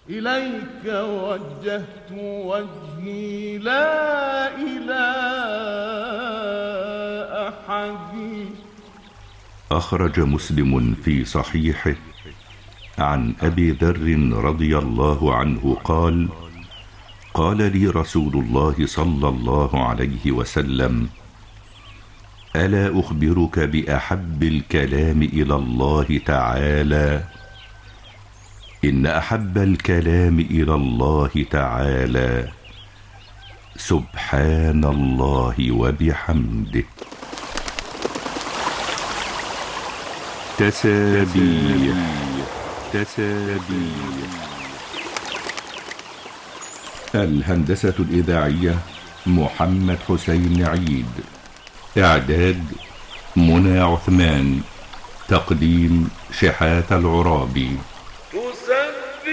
إليك وجهت وجهي لا إلى أحد. أخرج مسلم في صحيحه عن أبي ذر رضي الله عنه قال: قال لي رسول الله صلى الله عليه وسلم: ألا أخبرك بأحب الكلام إلى الله تعالى؟ إن أحب الكلام إلى الله تعالى سبحان الله وبحمده. تسابيح. الهندسة الإذاعية محمد حسين عيد. إعداد منى عثمان. تقديم شحاتة العرابي.